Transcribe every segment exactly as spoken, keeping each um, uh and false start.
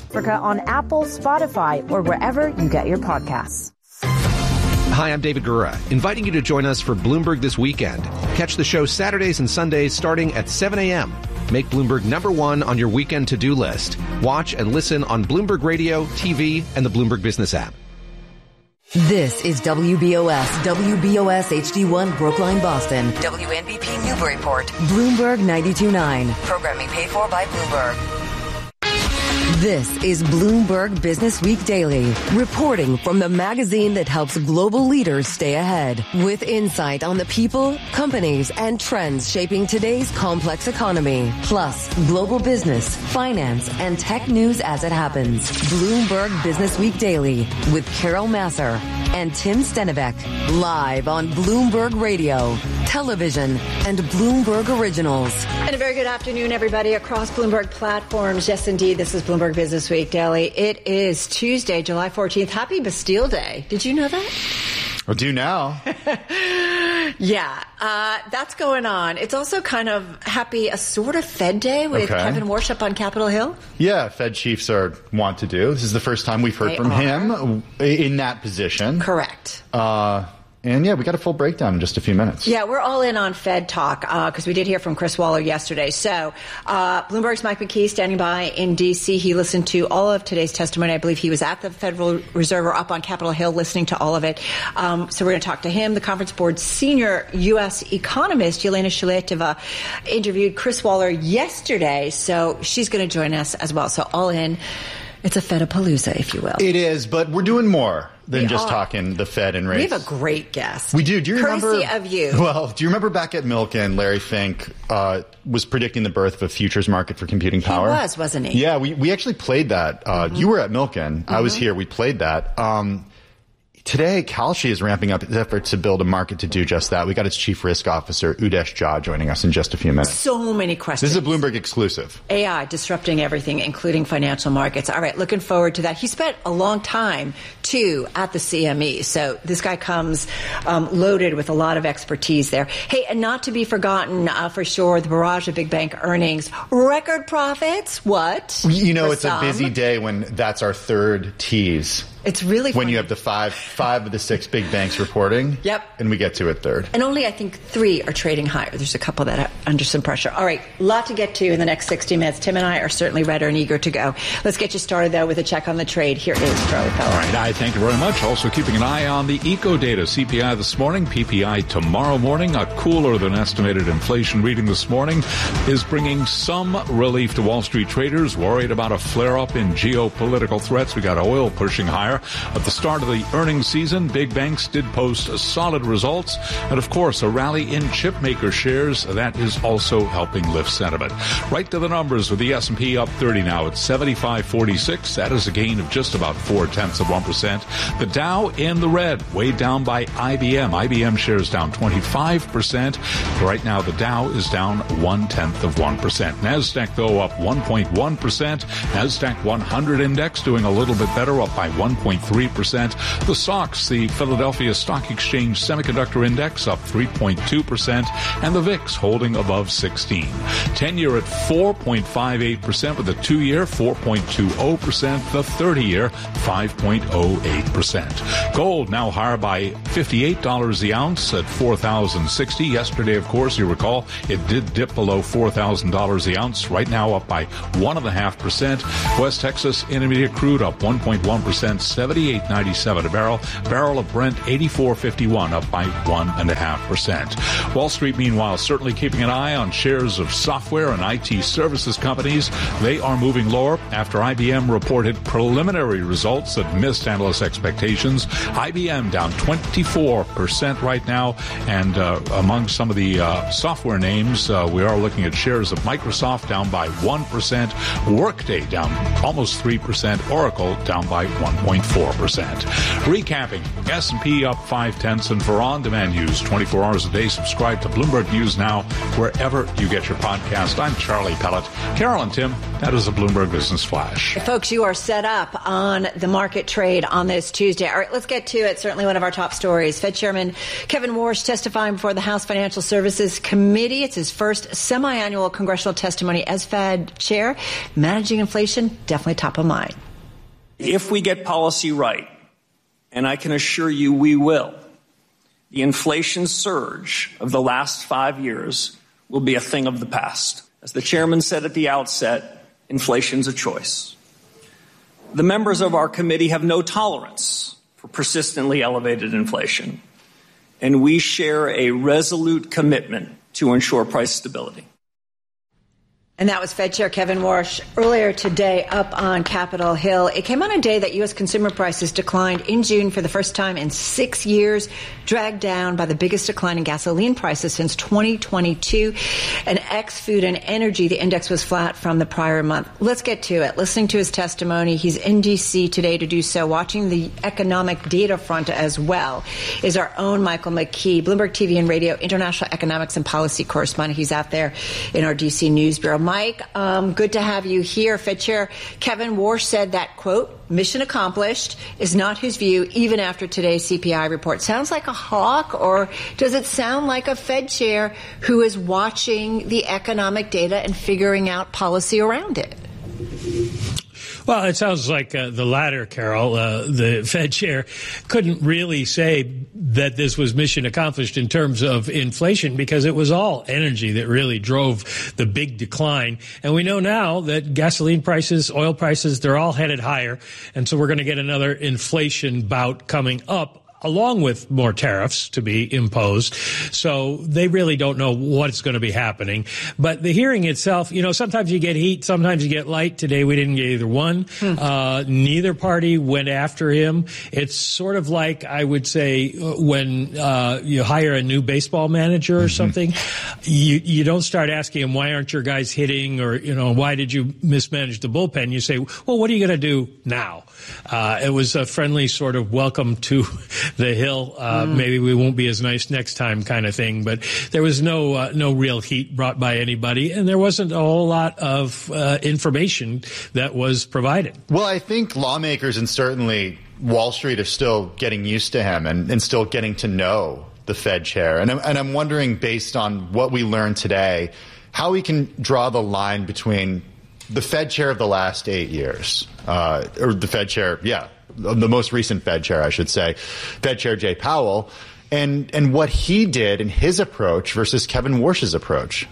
Africa on Apple, Spotify, or wherever you get your podcasts. Hi, I'm David Gura, inviting you to join us for Bloomberg This Weekend. Catch the show Saturdays and Sundays starting at seven a.m. Make Bloomberg number one on your weekend to-do list. Watch and listen on Bloomberg Radio, T V, and the Bloomberg Business app. This is W B O S, W B O S H D one Brookline, Boston. W N B P Newburyport. Bloomberg ninety-two point nine. Programming paid for by Bloomberg. This is Bloomberg Business Week Daily, reporting from the magazine that helps global leaders stay ahead, with insight on the people, companies, and trends shaping today's complex economy, plus global business, finance, and tech news as it happens. Bloomberg Business Week Daily with Carol Masser and Tim Stenivek, live on Bloomberg Radio, television, and Bloomberg Originals. And a very good afternoon, everybody, across Bloomberg platforms. Yes, indeed, this is Bloomberg Business Week Daily. It is Tuesday, July fourteenth. Happy Bastille Day. Did you know that? I do now. Yeah, uh, that's going on. It's also kind of happy, a sort of Fed Day with Okay. Kevin Warsh up on Capitol Hill. Yeah, Fed chiefs are want to do. This is the first time we've heard They from are. him in that position. Correct. Uh, and yeah, we got a full breakdown in just a few minutes. Yeah, we're all in on Fed talk because uh, we did hear from Chris Waller yesterday. So uh, Bloomberg's Mike McKee standing by in D C. He listened to all of today's testimony. I believe he was at the Federal Reserve or up on Capitol Hill listening to all of it. Um, so we're going to talk to him. The Conference Board's senior U S economist, Yelena Shaletova, interviewed Chris Waller yesterday. So she's going to join us as well. So all in. It's a Fedapalooza, if you will. It is, but we're doing more than We just are. talking the Fed and rates. We have a great guest. We do. Do you remember? Courtesy of you. Well, do you remember back at Milken, Larry Fink uh, was predicting the birth of a futures market for computing power? He was, wasn't he? Yeah, we, we actually played that. Uh, mm-hmm. You were at Milken. Mm-hmm. I was here. We played that. Um, Today, Kalshi is ramping up its efforts to build a market to do just that. We got its chief risk officer, Udesh Jha, joining us in just a few minutes. So many questions. This is a Bloomberg exclusive. A I disrupting everything, including financial markets. All right, looking forward to that. He spent a long time, too, at the C M E. So this guy comes um, loaded with a lot of expertise there. Hey, and not to be forgotten, uh, for sure, the barrage of big bank earnings. Record profits? What? You know, For it's some. a busy day when that's our third tease. It's really funny. When you have the five five of the six big banks reporting. Yep. And we get to it third. And only, I think, three are trading higher. There's a couple that are under some pressure. All right, a lot to get to in the next sixty minutes. Tim and I are certainly ready and eager to go. Let's get you started, though, with a check on the trade. Here is Charlie Pell. All right, I thank you very much. Also keeping an eye on the eco data. C P I this morning, P P I tomorrow morning. A cooler than estimated inflation reading this morning is bringing some relief to Wall Street traders worried about a flare-up in geopolitical threats. We got oil pushing higher. At the start of the earnings season, big banks did post solid results. And, of course, a rally in chip maker shares. That is also helping lift sentiment. Right to the numbers with the S and P up thirty now at seventy-five forty-six. That is a gain of just about four-tenths of one percent. The Dow in the red, weighed down by I B M. I B M shares down twenty-five percent. Right now, the Dow is down one-tenth of one percent. NASDAQ, though, up one point one percent. NASDAQ one hundred index doing a little bit better, up by one point three percent. The S O X, the Philadelphia Stock Exchange Semiconductor Index, up three point two percent. And the V I X holding above sixteen. ten-year at four point five eight percent, with the two-year four point two zero percent. The thirty-year five point zero eight percent. Gold now higher by fifty-eight dollars the ounce at four thousand sixty. Yesterday, of course, you recall, it did dip below four thousand dollars the ounce. Right now up by one point five percent. West Texas Intermediate crude up one point one percent, seventy-eight ninety-seven a barrel. Barrel of Brent eighty-four fifty-one, up by one point five percent. Wall Street, meanwhile, certainly keeping an eye on shares of software and I T services companies. They are moving lower after I B M reported preliminary results that missed analyst expectations. I B M down twenty-four percent right now. And uh, among some of the uh, software names, uh, we are looking at shares of Microsoft down by one percent. Workday down almost three percent. Oracle down by one point point four percent. Recapping, S and P up five-tenths, and for on-demand news twenty-four hours a day, subscribe to Bloomberg News Now wherever you get your podcast. I'm Charlie Pellet. Carol and Tim, that is a Bloomberg Business Flash. Folks, you are set up on the market trade on this Tuesday. All right, let's get to it. Certainly one of our top stories. Fed Chairman Kevin Warsh testifying before the House Financial Services Committee. It's his first semi-annual congressional testimony as Fed chair. Managing inflation, definitely top of mind. If we get policy right, and I can assure you we will, the inflation surge of the last five years will be a thing of the past. As the chairman said at the outset, inflation's a choice. The members of our committee have no tolerance for persistently elevated inflation, and we share a resolute commitment to ensure price stability. And that was Fed Chair Kevin Warsh earlier today up on Capitol Hill. It came on a day that U S consumer prices declined in June for the first time in six years, dragged down by the biggest decline in gasoline prices since twenty twenty-two. And ex-food and energy, the index was flat from the prior month. Let's get to it. Listening to his testimony, he's in D C today to do so. Watching the economic data front as well is our own Michael McKee, Bloomberg T V and Radio international economics and policy correspondent. He's out there in our D C News Bureau. Mike, um, good to have you here. Fed Chair Kevin Warsh said that, quote, mission accomplished is not his view even after today's C P I report. Sounds like a hawk, or does it sound like a Fed chair who is watching the economic data and figuring out policy around it? Well, it sounds like uh, the latter, Carol. Uh, the Fed chair couldn't really say that this was mission accomplished in terms of inflation because it was all energy that really drove the big decline. And we know now that gasoline prices, oil prices, they're all headed higher. And so we're going to get another inflation bout coming up, along with more tariffs to be imposed. So they really don't know what's going to be happening. But the hearing itself, you know, sometimes you get heat, sometimes you get light. Today we didn't get either one. Hmm. Uh, neither party went after him. It's sort of like, I would say, when uh, you hire a new baseball manager or mm-hmm. something, you, you don't start asking him, why aren't your guys hitting? Or, you know, why did you mismanage the bullpen? You say, well, what are you going to do now? Uh, it was a friendly sort of welcome to the Hill. Uh, mm. Maybe we won't be as nice next time kind of thing. But there was no uh, no real heat brought by anybody, and there wasn't a whole lot of uh, information that was provided. Well, I think lawmakers and certainly Wall Street are still getting used to him and, and still getting to know the Fed chair. And I'm, and I'm wondering, based on what we learned today, how we can draw the line between the Fed chair of the last eight years, uh, or the Fed chair, yeah, the most recent Fed chair, I should say, Fed Chair Jay Powell, and and what he did in his approach versus Kevin Warsh's approach.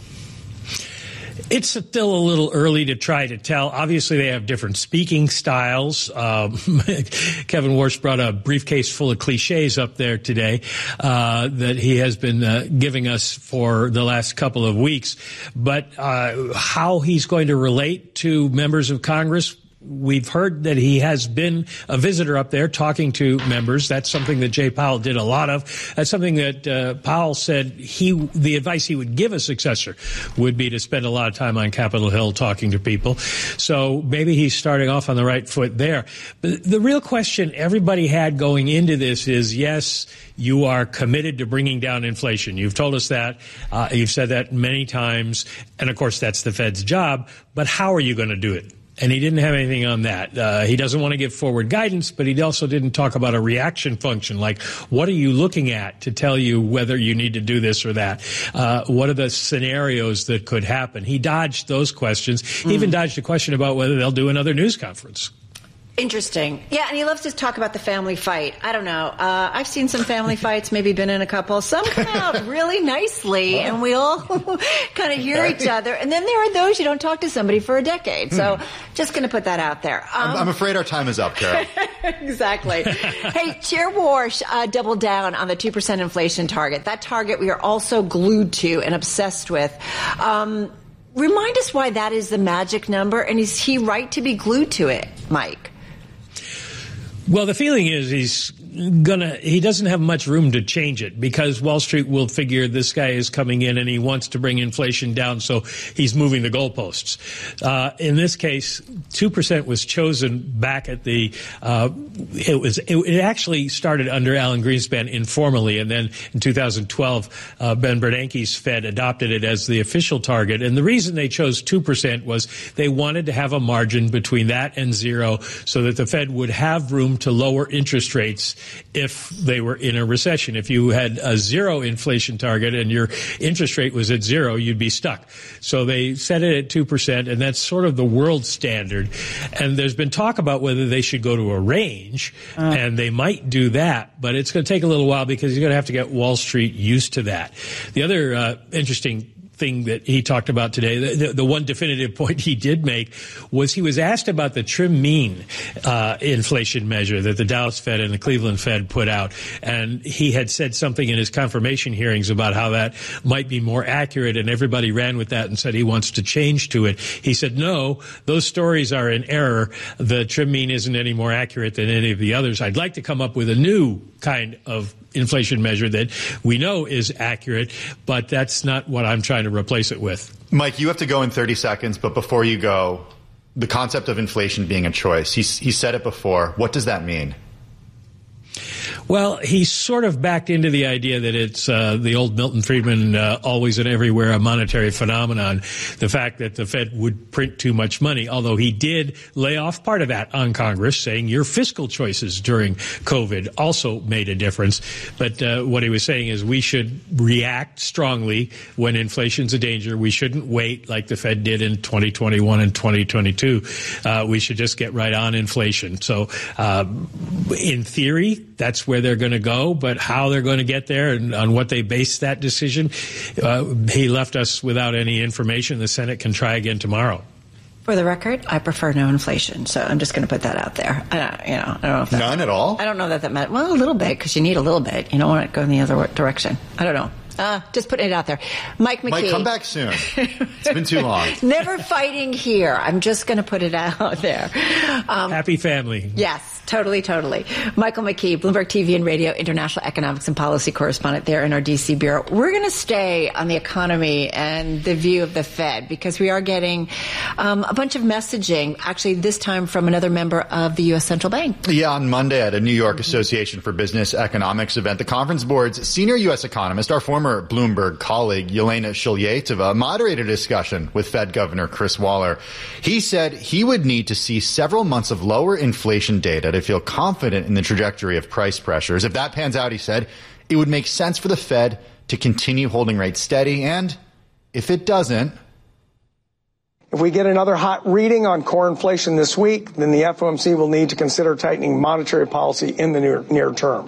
It's still a little early to try to tell. Obviously, they have different speaking styles. Um, Kevin Warsh brought a briefcase full of cliches up there today uh, that he has been uh, giving us for the last couple of weeks. But uh, how he's going to relate to members of Congress, we've heard that he has been a visitor up there talking to members. That's something that Jay Powell did a lot of. That's something that uh, Powell said he, the advice he would give a successor would be to spend a lot of time on Capitol Hill talking to people. So maybe he's starting off on the right foot there. But the real question everybody had going into this is, yes, you are committed to bringing down inflation. You've told us that. Uh, you've said that many times. And of course, that's the Fed's job. But how are you going to do it? And he didn't have anything on that. Uh, he doesn't want to give forward guidance, but he also didn't talk about a reaction function. Like, what are you looking at to tell you whether you need to do this or that? Uh, what are the scenarios that could happen? He dodged those questions. He mm. even dodged a question about whether they'll do another news conference. Interesting. Yeah, and he loves to talk about the family fight. I don't know. Uh, I've seen some family fights, maybe been in a couple. Some come out really nicely, and we all kind of hear each other. And then there are those you don't talk to somebody for a decade. So just going to put that out there. Um, I'm, I'm afraid our time is up, Carol. Exactly. Hey, Chair Warsh uh, doubled down on the two percent inflation target. That target we are also glued to and obsessed with. Um, remind us why that is the magic number, and is he right to be glued to it, Mike? Well, the feeling is he's gonna, he doesn't have much room to change it because Wall Street will figure this guy is coming in and he wants to bring inflation down, so he's moving the goalposts. Uh, in this case, two percent was chosen back at the, uh, it was, it, it actually started under Alan Greenspan informally, and then in two thousand twelve, uh, Ben Bernanke's Fed adopted it as the official target. And the reason they chose two percent was they wanted to have a margin between that and zero so that the Fed would have room to lower interest rates if they were in a recession. If you had a zero inflation target and your interest rate was at zero, you'd be stuck. So they set it at two percent, and that's sort of the world standard. And there's been talk about whether they should go to a range, uh. and they might do that, but it's going to take a little while because you're going to have to get Wall Street used to that. The other uh, interesting thing that he talked about today, the, the, the one definitive point he did make was he was asked about the trim mean uh, inflation measure that the Dallas Fed and the Cleveland Fed put out. And he had said something in his confirmation hearings about how that might be more accurate, and everybody ran with that and said he wants to change to it. He said, no, those stories are in error. The trim mean isn't any more accurate than any of the others. I'd like to come up with a new kind of inflation measure that we know is accurate, but that's not what I'm trying to replace it with. Mike, you have to go in thirty seconds, but before you go, the concept of inflation being a choice, he, he said it before. What does that mean? Well, he sort of backed into the idea that it's uh, the old Milton Friedman, uh, always and everywhere a monetary phenomenon, the fact that the Fed would print too much money, although he did lay off part of that on Congress, saying your fiscal choices during COVID also made a difference. But uh, what he was saying is we should react strongly when inflation's a danger. We shouldn't wait like the Fed did in twenty twenty-one and twenty twenty-two. Uh, we should just get right on inflation. So uh, in theory, that's where they're going to go, but how they're going to get there and on what they base that decision, uh, he left us without any information. The Senate can try again tomorrow. For the record, I prefer no inflation, so I'm just going to put that out there. I don't, you know, I don't know if that, none at all. I don't know that that matters. Well, a little bit, because you need a little bit. You don't want to go in the other direction. I don't know. Uh, just putting it out there. Mike McKee. Mike, come back soon. It's been too long. Never fighting here. I'm just going to put it out there. Um, Happy family. Yes, totally, totally. Michael McKee, Bloomberg T V and Radio International Economics and Policy Correspondent there in our D C Bureau. We're going to stay on the economy and the view of the Fed because we are getting um, a bunch of messaging, actually this time from another member of the U S Central Bank. Yeah, on Monday at a New York Association for Business Economics event, the Conference Board's senior U S economist, our former Bloomberg colleague Yelena Shalyatova, moderated a discussion with Fed Governor Chris Waller. He said he would need to see several months of lower inflation data to feel confident in the trajectory of price pressures. If that pans out, he said, it would make sense for the Fed to continue holding rates steady. And if it doesn't, if we get another hot reading on core inflation this week, then the F O M C will need to consider tightening monetary policy in the near, near term.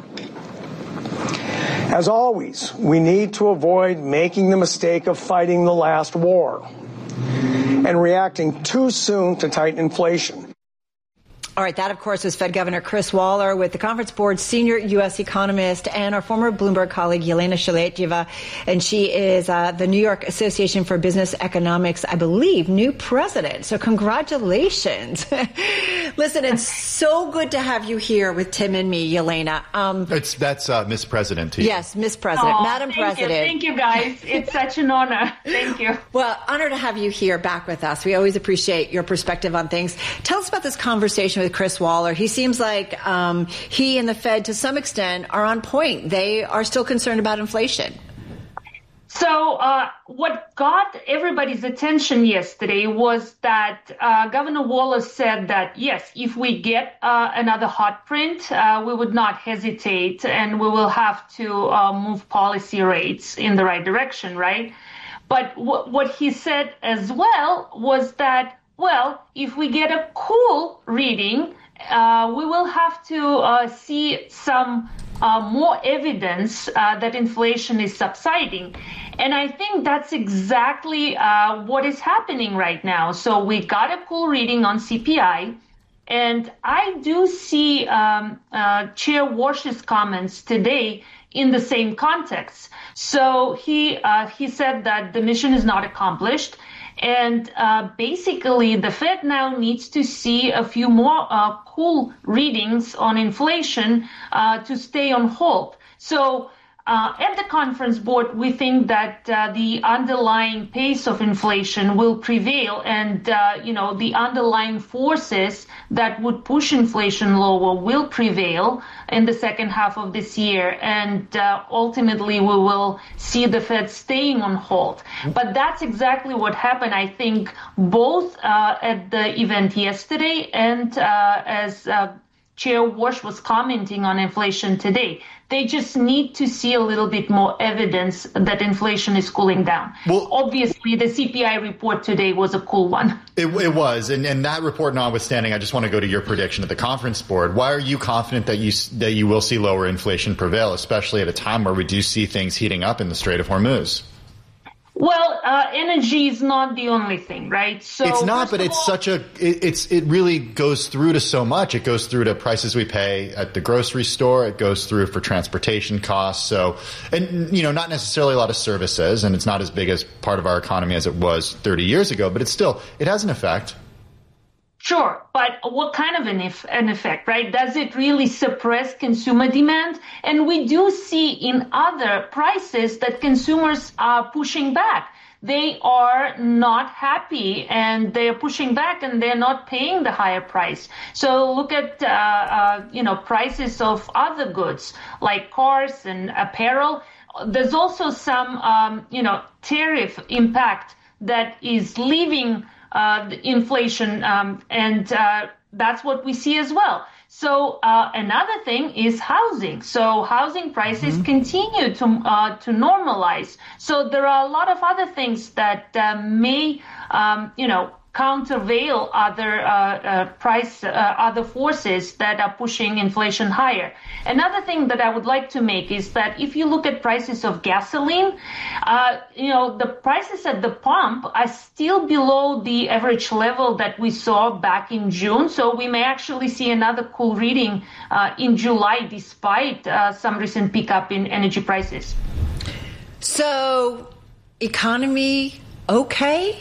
As always, we need to avoid making the mistake of fighting the last war and reacting too soon to tighten inflation. All right, that, of course, was Fed Governor Chris Waller with the Conference Board's senior U S economist and our former Bloomberg colleague, Yelena Shalyatova. And she is uh, the New York Association for Business Economics, I believe, new president. So congratulations. Listen, it's so good to have you here with Tim and me, Yelena. Um, it's, that's uh, Miss President to you. Yes, Miss President, oh, Madam thank President. You. Thank you, guys. It's such an honor. Thank you. Well, honor to have you here back with us. We always appreciate your perspective on things. Tell us about this conversation with Chris Waller. He seems like um, he and the Fed, to some extent, are on point. They are still concerned about inflation. So uh, what got everybody's attention yesterday was that uh, Governor Waller said that, yes, if we get uh, another hot print, uh, we would not hesitate and we will have to uh, move policy rates in the right direction, right? But w- what he said as well was that, well, if we get a cool reading, uh, we will have to uh, see some uh, more evidence uh, that inflation is subsiding. And I think that's exactly uh, what is happening right now. So we got a cool reading on C P I. And I do see um, uh, Chair Warsh's comments today in the same context. So he uh, he said that the mission is not accomplished. And uh, basically, the Fed now needs to see a few more uh, cool readings on inflation uh, to stay on hold. So uh, at the Conference Board, we think that uh, the underlying pace of inflation will prevail, and uh, you know the underlying forces that would push inflation lower will prevail in the second half of this year, and uh, ultimately we will see the Fed staying on hold. But that's exactly what happened, I think, both uh, at the event yesterday and uh, as uh, Chair Warsh was commenting on inflation today. They just need to see a little bit more evidence that inflation is cooling down. Well, obviously, the C P I report today was a cool one. It, it was. And, and that report notwithstanding, I just want to go to your prediction at the Conference Board. Why are you confident that you that you will see lower inflation prevail, especially at a time where we do see things heating up in the Strait of Hormuz? Well, uh, energy is not the only thing, right? So it's not, but it's all, such a, it, it's, it really goes through to so much. It goes through to prices we pay at the grocery store. It goes through for transportation costs. So, and, you know, not necessarily a lot of services, and it's not as big as part of our economy as it was thirty years ago, but it's still, it has an effect. Sure, but what kind of an, if, an effect, right? Does it really suppress consumer demand? And we do see in other prices that consumers are pushing back. They are not happy and they're pushing back and they're not paying the higher price. So look at, uh, uh, you know, prices of other goods like cars and apparel. There's also some, um, you know, tariff impact that is leaving Uh, the inflation, um, and uh, that's what we see as well. So uh, another thing is housing. So housing prices mm-hmm. continue to uh, to normalize. So there are a lot of other things that uh, may, um, you know, countervail other uh, uh, price, uh, other forces that are pushing inflation higher. Another thing that I would like to make is that if you look at prices of gasoline, uh, you know, the prices at the pump are still below the average level that we saw back in June. So we may actually see another cool reading uh, in July, despite uh, some recent pickup in energy prices. So, economy okay?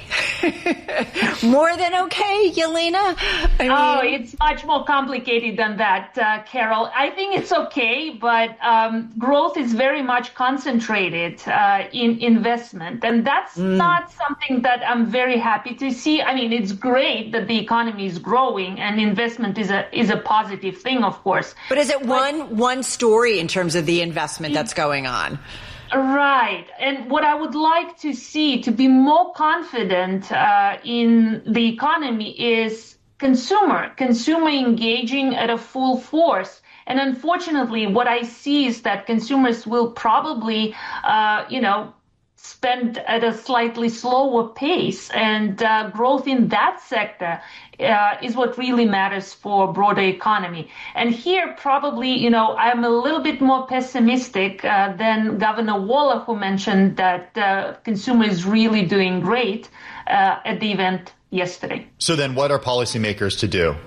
More than okay, Yelena? I mean, oh, it's much more complicated than that, uh, Carol. I think it's okay, but um, growth is very much concentrated uh, in investment. And that's mm. not something that I'm very happy to see. I mean, it's great that the economy is growing and investment is a is a positive thing, of course. But is it but, one one story in terms of the investment that's going on? Right. And what I would like to see to be more confident uh, in the economy is consumer, consumer engaging at a full force. And unfortunately, what I see is that consumers will probably, uh, you know, spend at a slightly slower pace, and uh, growth in that sector uh, is what really matters for broader economy. And here, probably, you know, I'm a little bit more pessimistic uh, than Governor Waller, who mentioned that uh, consumer is really doing great uh, at the event yesterday. So then what are policymakers to do?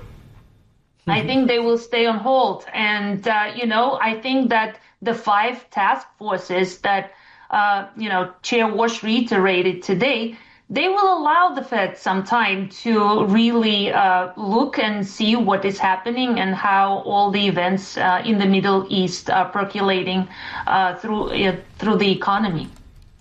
I think they will stay on hold. And, uh, you know, I think that the five task forces that Uh, you know, Chair Warsh reiterated today, they will allow the Fed some time to really uh, look and see what is happening and how all the events uh, in the Middle East are percolating uh, through uh, through the economy.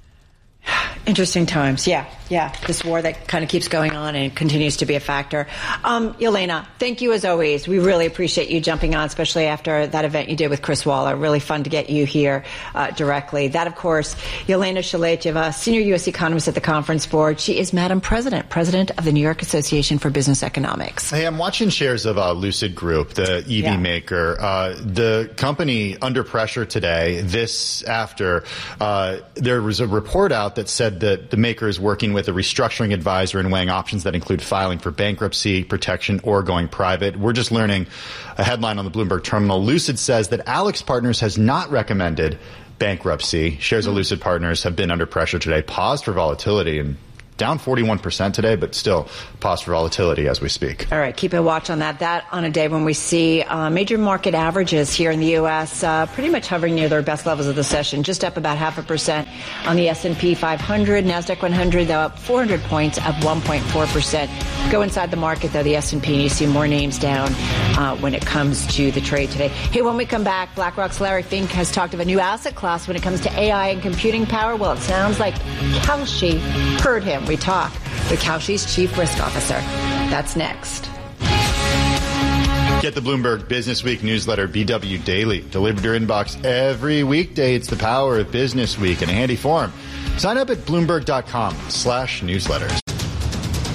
Interesting times. Yeah, yeah. This war that kind of keeps going on and continues to be a factor. Um, Yelena, thank you as always. We really appreciate you jumping on, especially after that event you did with Chris Waller. Really fun to get you here uh, directly. That, of course, Yelena Shaletyeva, senior U S economist at the Conference Board. She is Madam President, president of the New York Association for Business Economics. Hey, I'm watching shares of uh, Lucid Group, the E V yeah. maker. Uh, the company under pressure today, this after uh, there was a report out that said that the maker is working with a restructuring advisor and weighing options that include filing for bankruptcy protection or going private. We're just learning a headline on the Bloomberg terminal. Lucid says that Alex Partners has not recommended bankruptcy. Shares of Lucid Partners have been under pressure today, paused for volatility, and down forty-one percent today, but still pause for volatility as we speak. All right, keep a watch on that. That on a day when we see uh, major market averages here in the U S uh, pretty much hovering near their best levels of the session, just up about half a percent on the S and P five hundred. NASDAQ one hundred, though, up four hundred points, up one point four percent. Go inside the market, though, the S and P, and you see more names down uh, when it comes to the trade today. Hey, when we come back, BlackRock's Larry Fink has talked of a new asset class when it comes to A I and computing power. Well, it sounds like Kalshi heard him. We talk with Kalshi's chief risk officer. That's next. Get the Bloomberg Business Week newsletter, B W Daily, delivered to your inbox every weekday. It's the power of Business Week in a handy form. Sign up at Bloomberg.com slash newsletters.